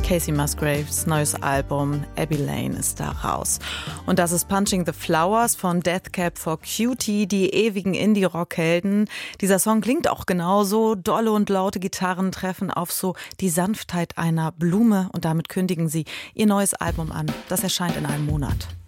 Casey Musgraves neues Album Abbey Lane ist da raus. Und das ist Punching the Flowers von Death Cab for Cutie, die ewigen Indie-Rock-Helden. Dieser Song klingt auch genauso. Dolle und laute Gitarren treffen auf so die Sanftheit einer Blume und damit kündigen sie ihr neues Album an. Das erscheint in einem Monat.